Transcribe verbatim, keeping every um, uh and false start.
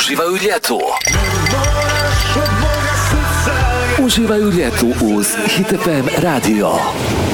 Uživaj u ljetu. Uživaj u ljetu uz Hit F M radio.